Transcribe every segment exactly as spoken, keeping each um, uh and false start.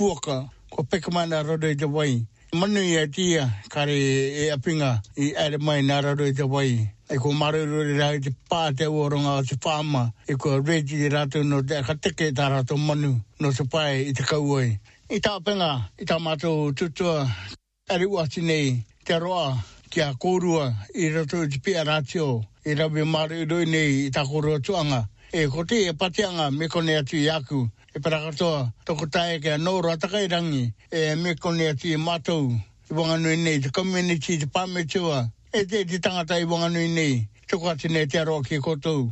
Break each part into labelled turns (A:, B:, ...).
A: fuaka, ko pekamana rodo i te wai. Manu i a tia, kare e apinga, i ere mai nā rodo i te wai. E ko maruru i rau te pā te uoronga o te whāma, e ko reji i rātou no te akateke tā rātou manu, no te pai i te kauai. I tā penga, i tā mātou tutua, ere uati nei, te roa, kia kōrua, i rato i te pia rātio, i rawe maruru nei, i tā kōrua tuanga. E ko te e patianga, me kone atu i aku, e parakatoa, toko tae kia no ratakai rangi, e me kone atu i mātou, i wanganui nei, te community, te pāmetua, e te te tangata i wanganui nei, toko atu nei te aroa ki kotou,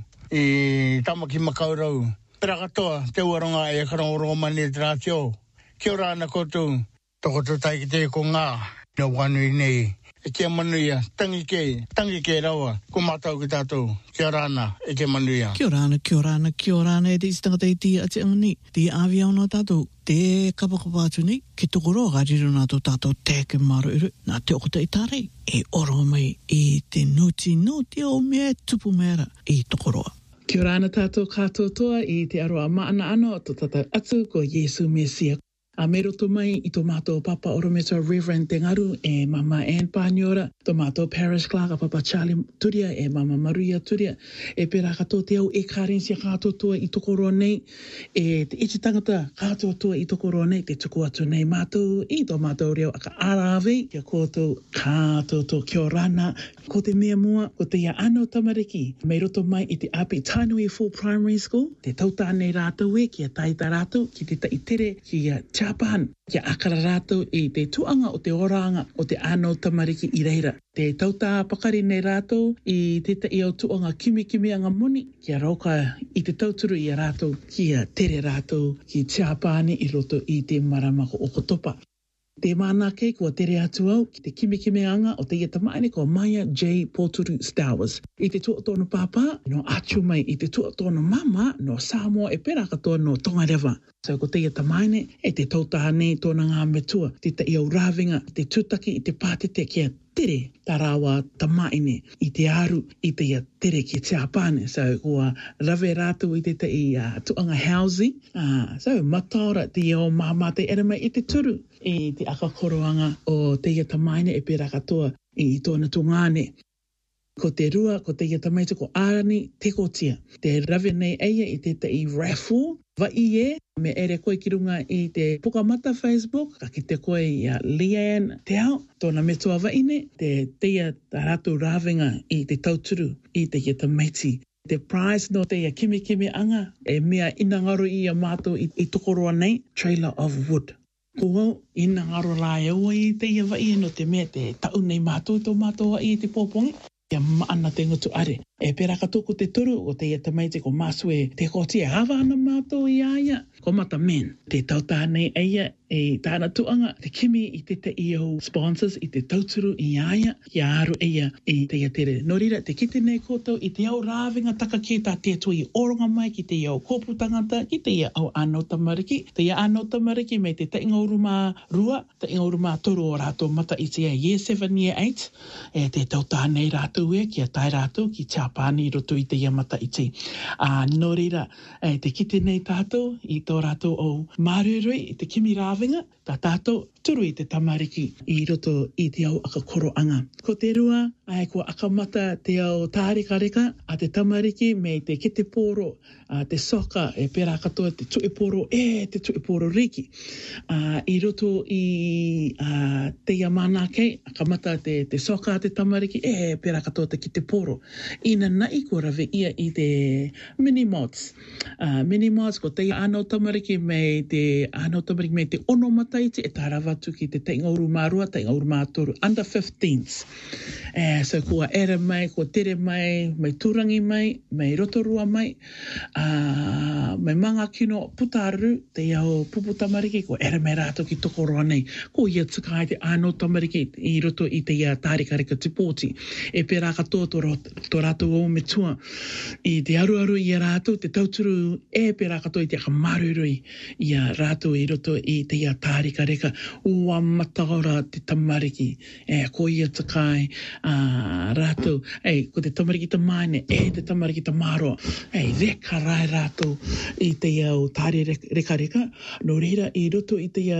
A: i tamaki makaurau. Parakatoa, te uaronga e karongorongo mani te rātio, kia ora ana kotou, toko to tai ki te ko ngā, no wanganui nei. E kia manuia, tangi kei, tangi kei rawa, ko mātau ki tātou, kia rāna, e kia manuia.
B: Kia rāna, kia rāna, kia rāna, e te istangata i ti ati angani, te awi au nā tātou, te kapakapa atu ni, ki tokoro gariru nā tō tātou tēke maru iru, nā te okota i tārei, e oro mai i te nuti no te o mea tupu mera i tokoroa.
C: Kia rāna tātou kātou toa i te aroa maana ano, tō tātou atu ko Yesu Mesia. A me roto mai i tō mātou papa orometa Reverend Tengaru e mama Anne Paniora, tō mātou Parish Clerk a papa Charlie Turia e mama Maria Turia, e pera kato te au e kārensia kātou toa i tokoroa nei, e te iti tangata kātou toa i tokoroa nei, te tuku atu nei mātou, i tō mātou reo aka arawe, kia kōtou kātou tō kia rana, ko te mea mua, ko te ia ano tamariki, me roto mai i te api Tainui Full Primary School, te tautā nei rātou e, kia taita rātou, ki te taitere, kia Japan, kia akara rātou i te tuanga o te oranga o te ano tamariki i reira. Te tautā pakari nei rātou i te te i au tuanga kimi kimi anga moni, kia rauka i te tauturu i a rātou, kia tere rātou ki Japani i roto i te maramako o kotopa. Te mana kei kua tere atu au ki te kimi kimi anga o te ia tamaine ko Maya J. Poturu Stowers. I te tua tono papa, no atu mai i te tua tono mama, no Samoa e pera katoa no Tongarewa. So ko te ia tamaine e te tautaha nei tōna ngā metua, te te iau rāwinga, te tūtaki i te pātete kia tere tā rāwa tamaine i te aru i te ia tere ki te apane. So kua rawe rātou i te te i uh, tuanga housing. Uh, so mataora te iau māma te ere mai i te turu i te akakoroanga o te ia tamaine e pera katoa i tōna tungane. Ko te rua, ko te ia tamaite ko ārani te kotia. Te rawe nei eia i te te i raffle, wa i e, me ere koe ki runga i te pukamata Facebook, ka ki te koe i a Leanne te ao, tōna me toa waine, te te ia tā rātou rāwenga i te tauturu i te ia tamaiti. Te prize no te ia kimi kimi anga, e mea inangaro i a mātou i, i tokoroa nei, Trailer of Wood. Ko ina ngaro la e ua i te ia wai no te mea te tau nei mātou, tō mātou i te pōpongi. Ia maana te ngutu are. E pera katoko te toru o te ia tamaite ko masue te kotia hawa ana mātou i aia. Ko mata men, te tautā nei eia e tāna tuanga, te kimi i te te iau sponsors i te tauturu i aia, i aru eia i te ia tere. No rira, te kite nei koutou i te iau rāwinga taka ki tā te atu i oronga mai ki te iau kōpu tangata, ki te ia au anō tamariki. Te ia anō tamariki me te te inga uruma rua, te inga uruma toru o rātou mata i te ia year seven, year eight, e te tautā nei rātou e, kia tai rātou ki Japani roto i te ia mata i te. Uh, no rira, e, te kite nei tātou i tō rātou o marurui i te kimi rāwinga, tā tātou turu i te tamariki i roto i te au akakoroanga. Ko te rua, ai ko akamata te au tārika reka, a te tamariki me te kete poro, a te soka e pera katoa te tui poro, e te tui poro riki. Uh, I roto i uh, te ia mana kei, akamata te, te soka te tamariki, e pera katoa te kete poro. Ina nai ko rawe ia i te mini mods. Uh, mini mods ko te ia anō tamariki me te anō tamariki me te ono mataiti e tā rawa tuki te te ingauru mārua, te ingauru mātoru, under fifteens. Eh, so kua ere mai, kua tere mai, mai turangi mai, mai rotorua mai, uh, mai manga kino putaru, te iau pupu tamariki, kua ere mai rātou ki tokoroa nei. Ko ia tukai te anō tamariki i roto i te ia tārikarika tipoti. E pērā katoa tō, tō rātou o me tua. I te aru aru i a rātou, te tauturu e pērā katoa i te akamarurui i a rātou i roto i te ia tārikarika. Ua mataora te tamariki, e ko ia takai uh, rātou, e ko te tamariki ta maine, e te tamariki ta maro, e reka rai rātou i te iau tāri reka reka, no reira i roto i te ia